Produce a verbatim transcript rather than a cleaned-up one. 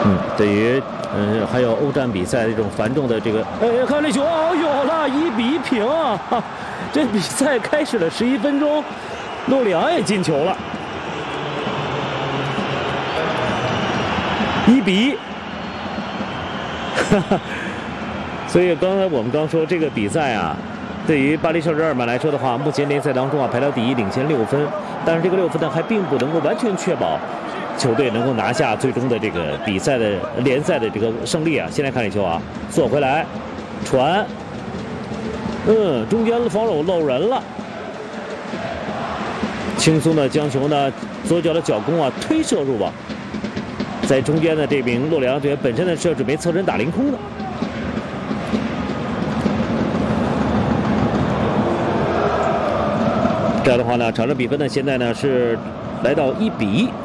嗯，对于嗯、呃、还有欧战比赛这种繁重的这个，哎，看这球，哦，有了，一比一平啊！哈，这比赛开始了十一分钟，洛里昂也进球了，一比一。哈哈，所以刚才我们刚说这个比赛啊，对于巴黎圣日耳曼来说的话，目前联赛当中啊排到第一，领先六分，但是这个六分呢还并不能够完全确保球队能够拿下最终的这个比赛的联赛的这个胜利啊。现在看这球啊，做回来，传，嗯，中间防守漏人了，轻松的将球呢左脚的脚弓啊推射入网。在中间的这名洛里昂队员本身呢是要准备侧身打凌空的。这样的话呢，场上比分呢现在呢是来到一比一。